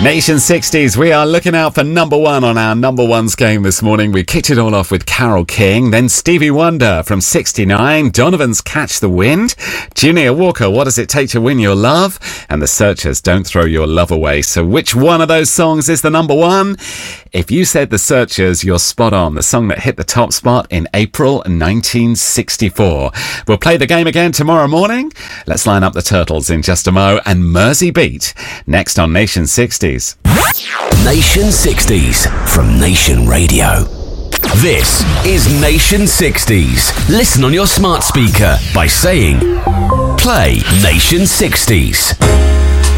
Nation 60s, we are looking out for number one on our number ones game this morning. We kicked it all off with Carole King, then Stevie Wonder from 69, Donovan's Catch the Wind, Junior Walker, What Does It Take to Win Your Love, and The Searchers, Don't Throw Your Love Away. So which one of those songs is the number one? If you said The Searchers, you're spot on. The song that hit the top spot in April 1964. We'll play the game again tomorrow morning. Let's line up the Turtles in just a mo, and Mersey Beat next on Nation 60s. Nation 60s from Nation Radio. This is Nation 60s. Listen on your smart speaker by saying, play Nation 60s.